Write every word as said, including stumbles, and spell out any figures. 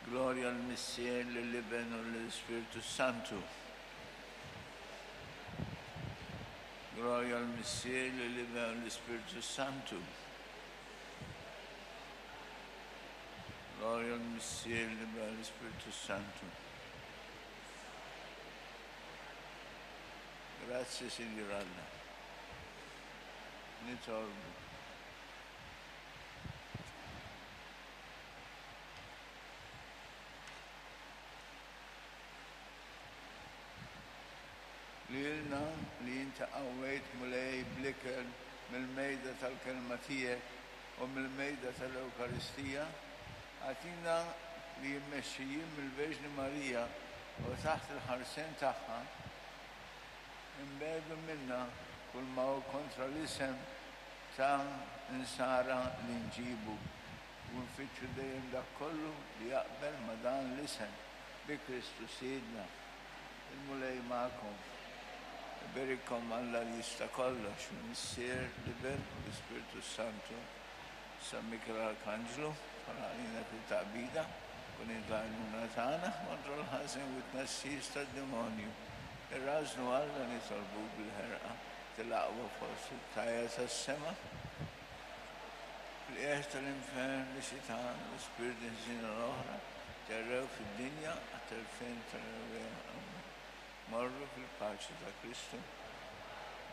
Gloria al Missier, all'Ibeno, allo Spirito Santo. Gloria al Missier, all'Ibeno, allo Spirito Santo. Gloria al Missier, all'Ibeno, allo Spirito Santo. Grazie, Signoralla. Ne torno. ليلنا اللي انت قويت مولاي بلكل من الميدة الكلماتية ومن الميدة الأوكارستية أعطينا ليمشيين من الفيجن ماريا وتحت الحرسين تاعها نبادوا منا كل ما هو كونترا الاسم تاع نسارة اللي نجيبه ونفتشوا دايم ده كله ليقبل مدان الاسم بكريستو سيدنا المولاي معكم. Bericom alla istacolla, Missier Liber, lo Spirito Santo, San Michele Arcangelo, Paranina Pitabida, con il Luna Tana, contro il Hasen Witnessista Demonio, e Rasno alla Nisal Bubel Hera, dell'Aua Forse, Taia Sassema, l'Esta l'Inferno, l'Isitano, lo Spirito in Sinora, Terreo Fidinia, a Terfen Terreo. مروا في القاعدة كريستو